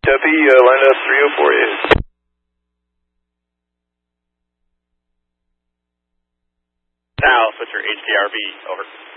Copy, line up 3048. South, Switcher HDRB, over.